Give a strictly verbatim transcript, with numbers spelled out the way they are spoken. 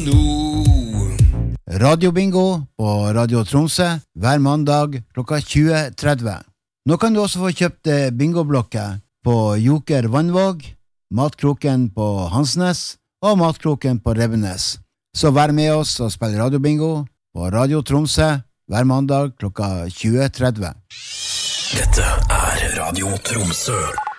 nå. Radiobingo på Radio Tromsø hver mandag klokka tjue tretti. Nå kan du også få kjøpt bingoblokker på Joker Vannvåg, Matkroken på Hansnes og Matkroken på Rebbenes. Så vær med oss og spill radiobingo på Radio Tromsø hver mandag klokka tjue tretti. Dette er Radio Tromsø.